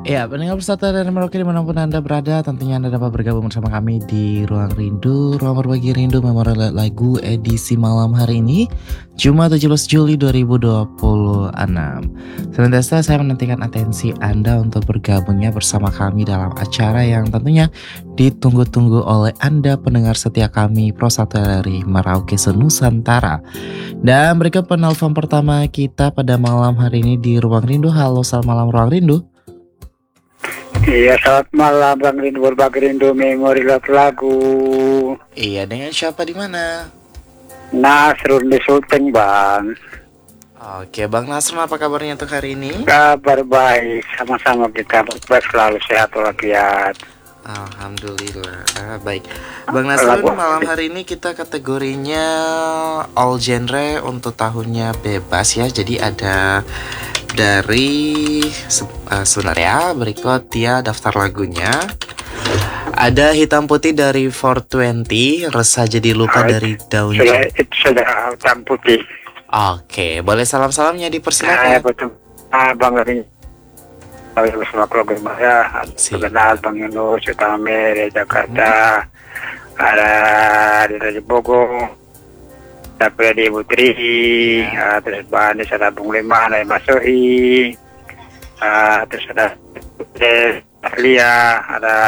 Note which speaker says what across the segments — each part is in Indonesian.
Speaker 1: Ya, pendengar peserta dari Merauke dimanapun Anda berada, tentunya Anda dapat bergabung bersama kami di Ruang Rindu, Ruang Berbagi Rindu Memorial Lagu edisi malam hari ini, Jumat 17 Juli 2026. Senantiasa saya menantikan atensi Anda untuk bergabungnya bersama kami dalam acara yang tentunya ditunggu-tunggu oleh Anda pendengar setia kami Pro 1 dari Merauke Senusantara. Dan berikut penelpon pertama kita pada malam hari ini di Ruang Rindu. Halo, selamat malam Ruang Rindu.
Speaker 2: Iya, selamat malam Bang Rindu, Berbagi Rindu Memori Lagu.
Speaker 1: Iya, dengan siapa di mana?
Speaker 2: Nasrul di Sulteng, Bang.
Speaker 1: Oke, Bang Nasrul, apa kabarnya untuk hari ini?
Speaker 2: Kabar baik, sama-sama kita baik, selalu sehat walafiat.
Speaker 1: Alhamdulillah, baik. Bang Nasrul, malam hari ini kita kategorinya all genre untuk tahunnya bebas ya. Jadi ada dari sebenarnya berikut dia daftar lagunya. Ada Hitam Putih dari 420, Resah Jadi Luka dari Daun Cinta.
Speaker 2: Itu sudah hitam putih.
Speaker 1: Oke, boleh salam-salamnya dipersilakan.
Speaker 2: Betul. Bang Rindu. Bersama keluarga saya, kenal Bang Yunus, Utama dari Jakarta, ada di Raja Bogor, ada di Putri, terus Bani, ada Bung Lema, ada Mas Sohi, terus ada Lia, ada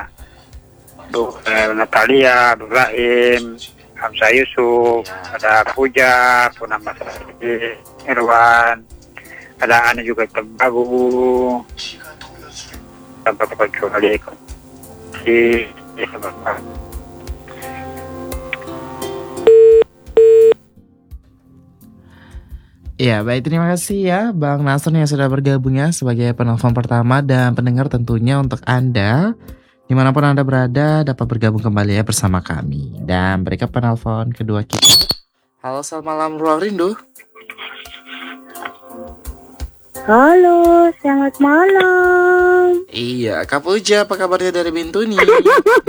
Speaker 2: Natalia, Ibrahim, Hamzah Yusuf, ada Puja, Punama Irwan, ada Ana juga Tembagu, sampai kecuali di
Speaker 1: Ya, baik, terima kasih ya Bang Nasrul yang sudah bergabung ya sebagai penelpon pertama, dan pendengar tentunya untuk Anda dimanapun Anda berada dapat bergabung kembali ya bersama kami. Dan berikut penelpon kedua kita. Halo, selamat malam Ruang Rindu.
Speaker 3: Halo, selamat malam.
Speaker 1: Iya, Kak Puja, apa kabarnya dari Bintuni?